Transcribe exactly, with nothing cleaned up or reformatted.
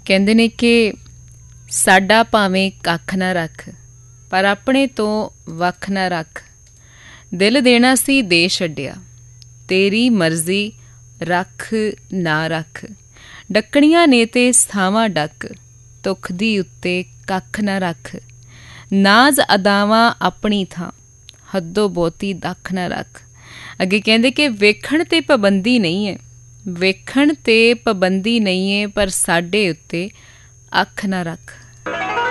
ਕਹਿੰਦੇ ਨੇ ਕਿ ਸਾਡਾ ਭਾਵੇਂ ਕੱਖ ਨਾ ਰੱਖ, ਪਰ ਆਪਣੇ ਤੋਂ ਵੱਖ ਨਾ ਰੱਖ। ਦਿਲ ਦੇਣਾ ਸੀ ਦੇ ਛੱਡਿਆ, ਤੇਰੀ ਮਰਜ਼ੀ ਰੱਖ ਨਾ ਰੱਖ। ਡੱਕਣੀਆਂ ਨੇ ਤੇ ਸਥਾਵਾਂ ਡੱਕ, ਤੁੱਖ ਦੀ ਉੱਤੇ ਕੱਖ ਨਾ ਰੱਖ। ਨਾਜ਼ ਅਦਾਵਾਂ ਆਪਣੀ ਥਾਂ, ਹੱਦੋਂ ਬਹੁਤੀ ਦੱਖ ਨਾ ਰੱਖ। ਅੱਗੇ ਕਹਿੰਦੇ ਕਿ ਵੇਖਣ 'ਤੇ ਪਾਬੰਦੀ ਨਹੀਂ ਹੈ, ਵੇਖਣ 'ਤੇ ਪਾਬੰਦੀ ਨਹੀਂ ਹੈ, ਪਰ ਸਾਡੇ ਉੱਤੇ ਅੱਖ ਨਾ ਰੱਖ।